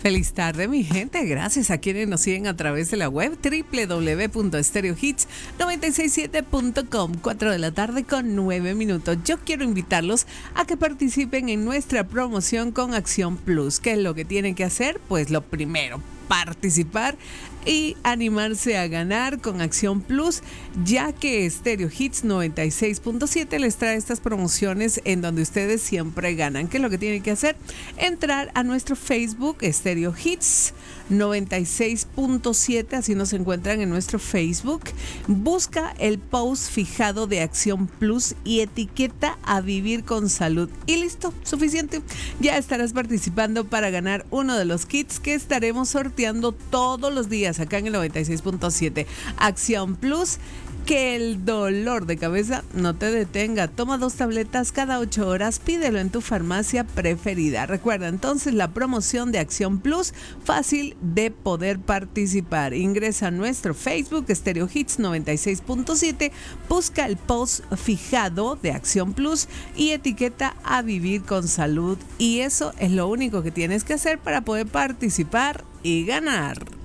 Feliz tarde, mi gente. Gracias a quienes nos siguen a través de la web www.stereohits967.com. 4 de la tarde con 9 minutos. Yo quiero invitarlos a que participen en nuestra promoción con Acción Plus. ¿Qué es lo que tienen que hacer? Pues lo primero, participar y animarse a ganar con Acción Plus, ya que Stereo Hits 96.7 les trae estas promociones en donde ustedes siempre ganan. ¿Qué es lo que tienen que hacer? Entrar a nuestro Facebook Stereo Hits 96.7, así nos encuentran en nuestro Facebook. Busca el post fijado de Acción Plus y etiqueta a Vivir con Salud. Y listo, suficiente. Ya estarás participando para ganar uno de los kits que estaremos sorteando todos los días acá en el 96.7. Acción Plus, que el dolor de cabeza no te detenga. Toma 2 tabletas cada 8 horas, pídelo en tu farmacia preferida. Recuerda entonces la promoción de Acción Plus, fácil de poder participar. Ingresa a nuestro Facebook Stereo Hits 96.7, busca el post fijado de Acción Plus y etiqueta a Vivir con Salud. Y eso es lo único que tienes que hacer para poder participar y ganar.